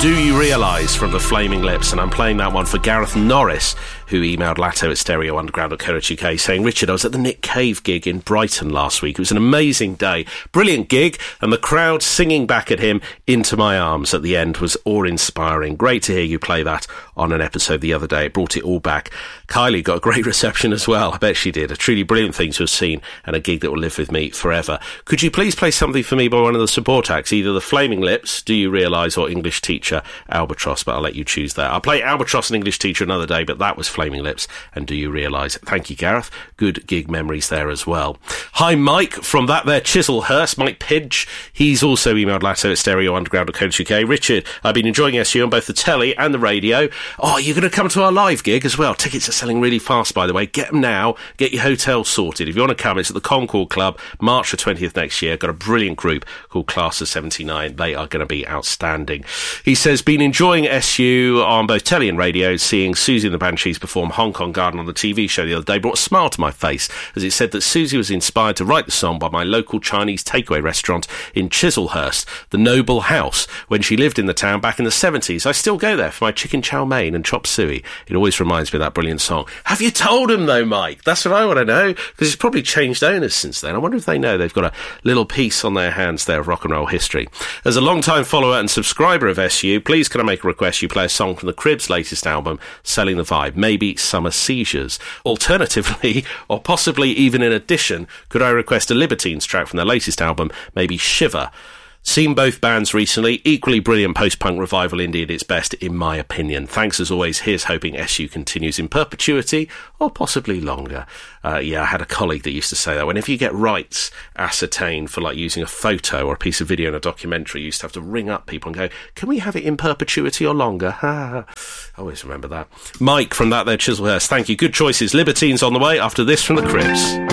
Do You Realise from the Flaming Lips, and I'm playing that one for Gareth Norris, who emailed Latto at stereounderground.co.uk saying, Richard, I was at the Nick Cave gig in Brighton last week. It was an amazing day. Brilliant gig, and the crowd singing back at him Into My Arms at the end was awe-inspiring. Great to hear you play that on an episode the other day. It brought it all back. Kylie got a great reception as well. I bet she did. A truly brilliant thing to have seen and a gig that will live with me forever. Could you please play something for me by one of the support acts, either the Flaming Lips, Do You Realise, or English Teacher, Albatross, but I'll let you choose that. I'll play Albatross and English Teacher another day, but that was Flaming Lips and Do You Realise. Thank you, Gareth. Good gig memories there as well. Hi, Mike, from that there Chislehurst, Mike Pidge. He's also emailed Latto at stereounderground.co.uk. Richard, I've been enjoying SU on both the telly and the radio. Oh, you're going to come to our live gig as well. Tickets are selling really fast, by the way. Get them now. Get your hotel sorted. If you want to come, it's at the Concord Club, March the 20th next year. Got a brilliant group called Class of 79. They are going to be outstanding. He says, been enjoying SU on both telly and radio. Seeing Susie and the Banshees perform Hong Kong Garden on the TV show the other day brought a smile to my face, as it said that Susie was inspired to write the song by my local Chinese takeaway restaurant in Chislehurst, the Noble House, when she lived in the town back in the 70s. I still go there for my chicken chow mein and chop suey. It always reminds me of that brilliant song. Have you told him, though, Mike? That's what I want to know, because it's probably changed owners since then. I wonder if they know they've got a little piece on their hands there of rock and roll history. As a long-time follower and subscriber of SU, please can I make a request you play a song from the Cribs' latest album, Selling the Vibe, maybe Summer Seizures. Alternatively, or possibly even in addition, could I request a Libertines track from their latest album, maybe Shiver? Seen both bands recently, equally brilliant post-punk revival indie at its best, in my opinion. Thanks as always. Here's hoping SU continues in perpetuity, or possibly longer. I had a colleague that used to say that whenever you get rights ascertained for like using a photo or a piece of video in a documentary, you used to have to ring up people and go, can we have it in perpetuity or longer? I always remember that. Mike from that there Chislehurst, thank you. Good choices. Libertines on the way after this from the Cribs.